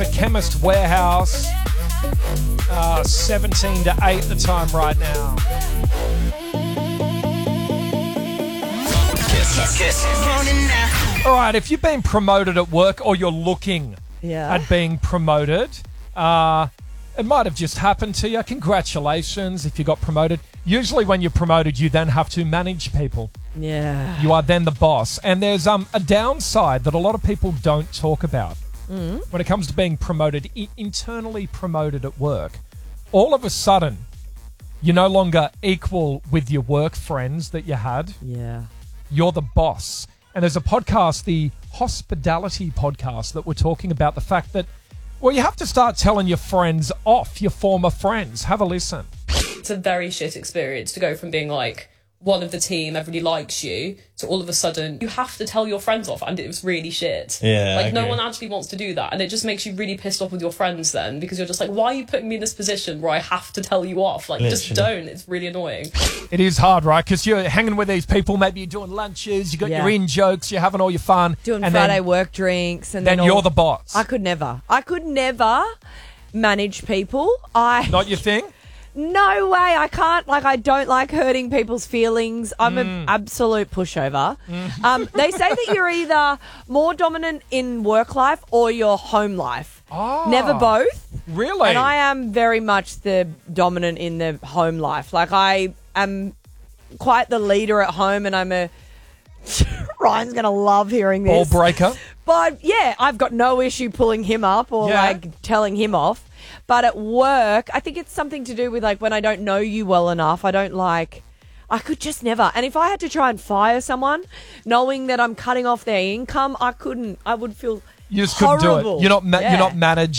for Chemist Warehouse. 17 to 8 the time right now. Kiss. All right, if you've been promoted at work or you're looking at being promoted, it might have just happened to you. Congratulations if you got promoted. Usually when you're promoted, you then have to manage people. Yeah. You are then the boss. And there's a downside that a lot of people don't talk about when it comes to being promoted, internally promoted at work. All of a sudden, you're no longer equal with your work friends that you had. Yeah. You're the boss. And there's a podcast, the Hospitality Podcast, that we're talking about the fact that, well, you have to start telling your friends off, your former friends. Have a listen. It's a very shit experience to go from being like one of the team, everybody likes you, to all of a sudden you have to tell your friends off, and it was really shit. Yeah, like I no agree. one actually wants to do that, and it just makes you really pissed off with your friends then, because you're just like, why are you putting me in this position where I have to tell you off? Like, just Literally. don't. It's really annoying. It is hard, right? Because you're hanging with these people. Maybe you're doing lunches, you got your in jokes, you're having all your fun. Doing and Friday then, work drinks. And then all. you're the boss. I could never manage people. Not your thing? No way. I can't. Like, I don't like hurting people's feelings. I'm an absolute pushover. They say that you're either more dominant in work life or your home life. Oh. Never both. Really? And I am very much the dominant in the home life. Like, I am quite the leader at home, and I'm a... Ryan's going to love hearing this. Ball breaker. But, yeah, I've got no issue pulling him up or, telling him off. But at work, I think it's something to do with, like, when I don't know you well enough, I could just never. And if I had to try and fire someone, knowing that I'm cutting off their income, I couldn't. I would feel You just horrible. couldn't do it. You're not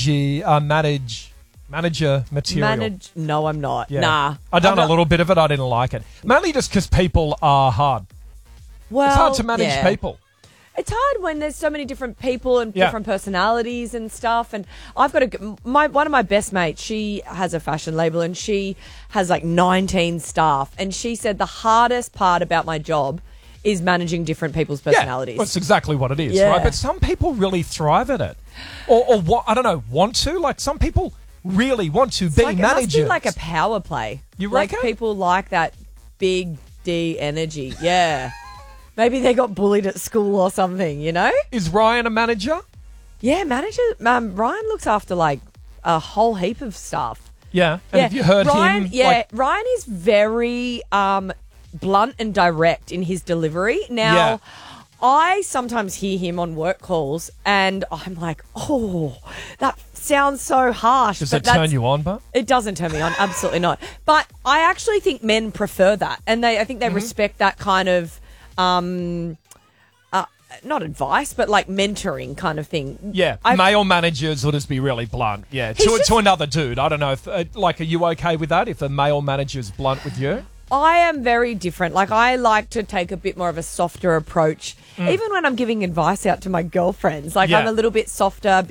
manager material. No, I'm not. Yeah. Nah. I done a little bit of it. I didn't like it. Mainly just because people are hard. Well, It's hard to manage people. It's hard when there's so many different people and different personalities and stuff. And I've got one of my best mates, she has a fashion label and she has like 19 staff. And she said the hardest part about my job is managing different people's personalities. Yeah, that's exactly what it is, Yeah. right? But some people really thrive at it. Or what, I don't know, want to? Like, some people really want to be managers. It must be like a power play. You reckon? Like, people like that big D energy. Yeah. Maybe they got bullied at school or something, you know? Is Ryan a manager? Yeah, Ryan looks after like a whole heap of stuff. Yeah. And have you heard Ryan, him? Yeah, Ryan is very blunt and direct in his delivery. Now, I sometimes hear him on work calls and I'm like, oh, that sounds so harsh. Does it turn you on, but? It doesn't turn me on, absolutely not. But I actually think men prefer that, and I think they respect that kind of not advice, but like mentoring kind of thing. Yeah, male managers will just be really blunt. Yeah, to another dude. I don't know if, are you okay with that? If a male manager's blunt with you? I am very different. Like, I like to take a bit more of a softer approach, even when I'm giving advice out to my girlfriends. Like, I'm a little bit softer,